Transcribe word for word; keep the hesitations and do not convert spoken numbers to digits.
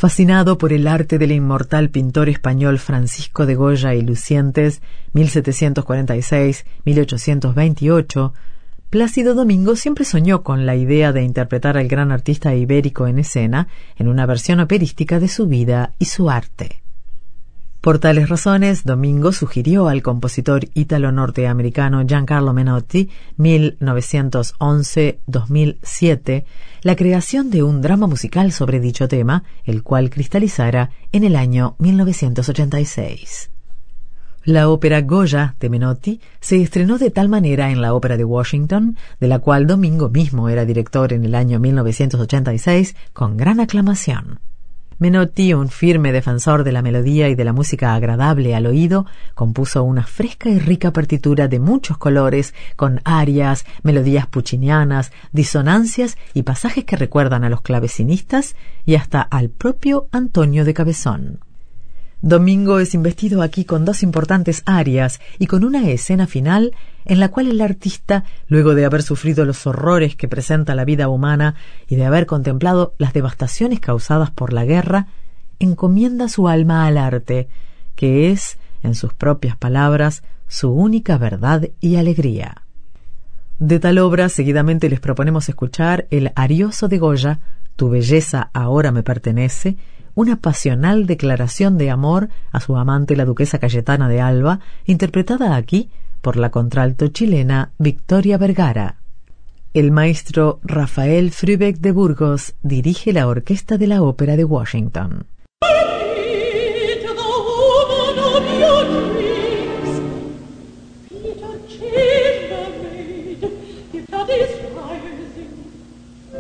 Fascinado por el arte del inmortal pintor español Francisco de Goya y Lucientes, mil setecientos cuarenta y seis a mil ochocientos veintiocho, Plácido Domingo siempre soñó con la idea de interpretar al gran artista ibérico en escena en una versión operística de su vida y su arte. Por tales razones, Domingo sugirió al compositor ítalo-norteamericano Giancarlo Menotti, mil novecientos once a dos mil siete, la creación de un drama musical sobre dicho tema, el cual cristalizara en el año mil novecientos ochenta y seis. La ópera Goya de Menotti se estrenó de tal manera en la Ópera de Washington, de la cual Domingo mismo era director en el año mil novecientos ochenta y seis, con gran aclamación. Menotti, un firme defensor de la melodía y de la música agradable al oído, compuso una fresca y rica partitura de muchos colores, con arias, melodías puccinianas, disonancias y pasajes que recuerdan a los clavecinistas y hasta al propio Antonio de Cabezón. Domingo es investido aquí con dos importantes arias y con una escena final en la cual el artista, luego de haber sufrido los horrores que presenta la vida humana y de haber contemplado las devastaciones causadas por la guerra, encomienda su alma al arte, que es, en sus propias palabras, su única verdad y alegría. De tal obra, seguidamente les proponemos escuchar el Arioso de Goya, Tu belleza ahora me pertenece, una pasional declaración de amor a su amante la duquesa Cayetana de Alba, interpretada aquí por la contralto chilena Victoria Vergara. El maestro Rafael Frübeck de Burgos dirige la orquesta de la Ópera de Washington.